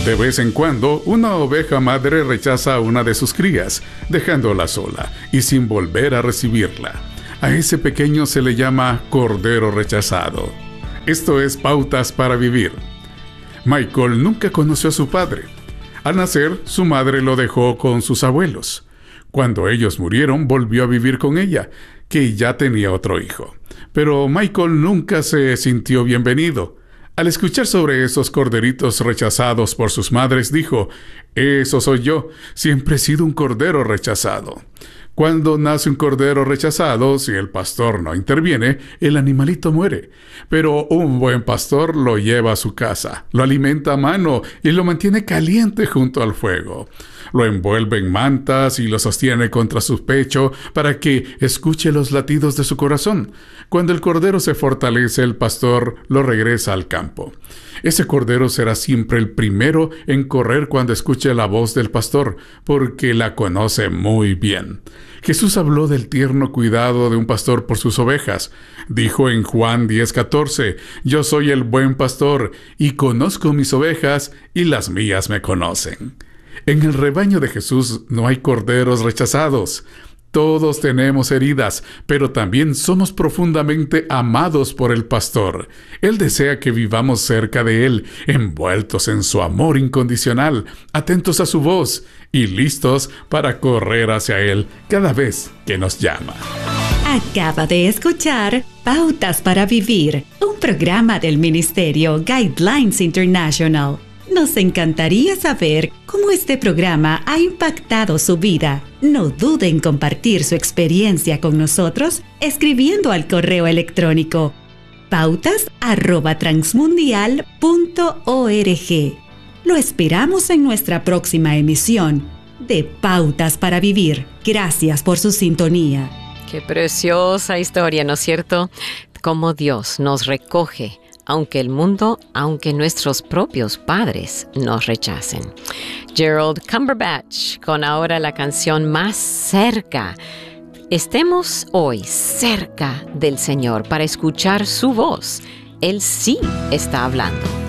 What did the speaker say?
De vez en cuando, una oveja madre rechaza a una de sus crías, dejándola sola y sin volver a recibirla. A ese pequeño se le llama cordero rechazado. Esto es Pautas para Vivir. Michael nunca conoció a su padre. Al nacer, su madre lo dejó con sus abuelos. Cuando ellos murieron, volvió a vivir con ella, que ya tenía otro hijo. Pero Michael nunca se sintió bienvenido. Al escuchar sobre esos corderitos rechazados por sus madres, dijo: «Eso soy yo, siempre he sido un cordero rechazado». Cuando nace un cordero rechazado, si el pastor no interviene, el animalito muere. Pero un buen pastor lo lleva a su casa, lo alimenta a mano y lo mantiene caliente junto al fuego. Lo envuelve en mantas y lo sostiene contra su pecho para que escuche los latidos de su corazón. Cuando el cordero se fortalece, el pastor lo regresa al campo. Ese cordero será siempre el primero en correr cuando escuche la voz del pastor, porque la conoce muy bien. Jesús habló del tierno cuidado de un pastor por sus ovejas. Dijo en Juan 10:14: «Yo soy el buen pastor, y conozco mis ovejas, y las mías me conocen». En el rebaño de Jesús no hay corderos rechazados. Todos tenemos heridas, pero también somos profundamente amados por el pastor. Él desea que vivamos cerca de él, envueltos en su amor incondicional, atentos a su voz y listos para correr hacia él cada vez que nos llama. Acaba de escuchar Pautas para Vivir, un programa del Ministerio Guidelines International. Nos encantaría saber cómo este programa ha impactado su vida. No dude en compartir su experiencia con nosotros escribiendo al correo electrónico pautas@transmundial.org. Lo esperamos en nuestra próxima emisión de Pautas para Vivir. Gracias por su sintonía. Qué preciosa historia, ¿no es cierto? Cómo Dios nos recoge, aunque nuestros propios padres nos rechacen. Gerald Cumberbatch, con ahora la canción Más cerca. Estemos hoy cerca del Señor para escuchar su voz. Él sí está hablando.